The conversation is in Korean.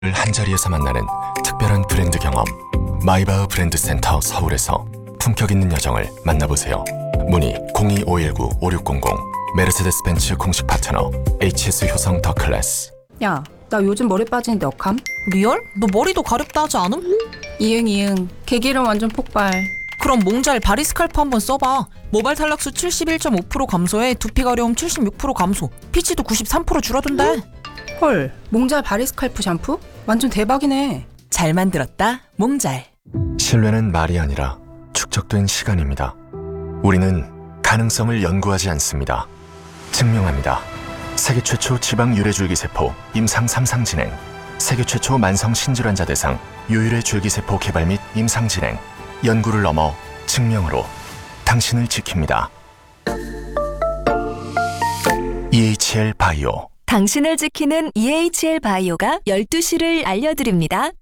한자리에서 만나는 특별한 브랜드 경험, 마이바흐 브랜드 센터 서울에서 품격 있는 여정을 만나보세요. 문의 02-519-5600 메르세데스 벤츠 공식 파트너 HS 효성 더 클래스. 야, 나 요즘 머리 빠지는데 어감? 리얼? 너 머리도 가렵다 하지 않음? 이응 개기름 완전 폭발. 그럼 몽잘 바리스칼프 한번 써봐. 모발 탈락수 71.5% 감소에 두피 가려움 76% 감소, 피치도 93% 줄어든대. 헐, 몽잘 바리스칼프 샴푸? 완전 대박이네. 잘 만들었다, 몽잘. 신뢰는 말이 아니라 축적된 시간입니다. 우리는 가능성을 연구하지 않습니다. 증명합니다. 세계 최초 지방 유래 줄기세포 임상 3상 진행, 세계 최초 만성 신질환자 대상 유유래 줄기세포 개발 및 임상 진행, 연구를 넘어 증명으로 당신을 지킵니다. EHL 바이오. 당신을 지키는 EHL 바이오가 12시를 알려드립니다.